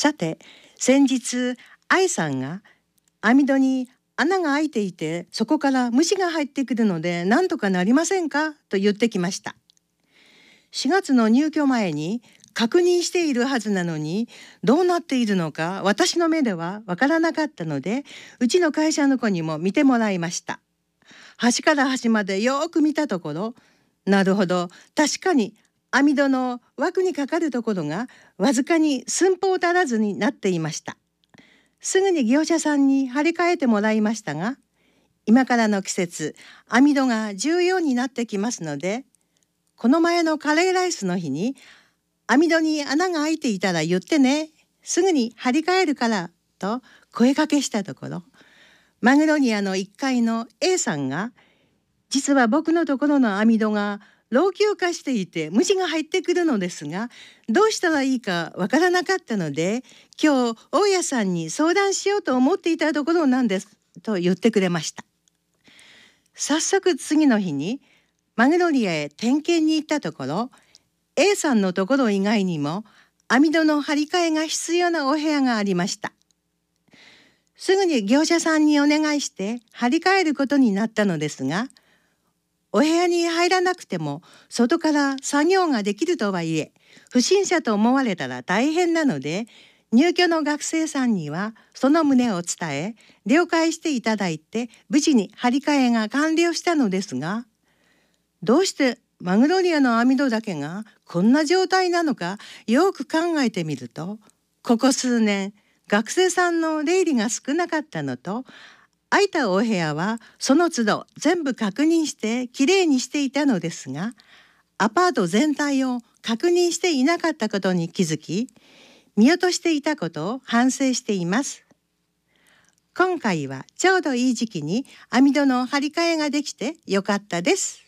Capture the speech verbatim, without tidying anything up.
さて、先日愛さんが網戸に穴が開いていて、そこから虫が入ってくるので何とかなりませんかと言ってきました。しがつの入居前に確認しているはずなのに、どうなっているのか私の目ではわからなかったので、うちの会社の子にも見てもらいました。端から端までよく見たところ、なるほど、確かに網戸の枠にかかるところがわずかに寸法足らずになっていました。すぐに業者さんに張り替えてもらいましたが、今からの季節、網戸が重要になってきますので、この前のカレーライスの日に網戸に穴が開いていたら言ってね、すぐに張り替えるからと声かけしたところ、マグノリアのいっかいの A さんが、実は僕のところの網戸が老朽化していて虫が入ってくるのですが、どうしたらいいかわからなかったので、今日大家さんに相談しようと思っていたところなんですと言ってくれました。早速次の日にマグノリアへ点検に行ったところ、 A さんのところ以外にも網戸の張り替えが必要なお部屋がありました。すぐに業者さんにお願いして張り替えることになったのですが、お部屋に入らなくても外から作業ができるとはいえ、不審者と思われたら大変なので、入居の学生さんにはその旨を伝え、了解していただいて無事に張り替えが完了したのですが、どうしてマグノリアの網戸だけがこんな状態なのかよく考えてみると、ここ数年学生さんの出入りが少なかったのと、空いたお部屋はその都度全部確認してきれいにしていたのですが、アパート全体を確認していなかったことに気づき、見落としていたことを反省しています。今回はちょうどいい時期に網戸の張り替えができてよかったです。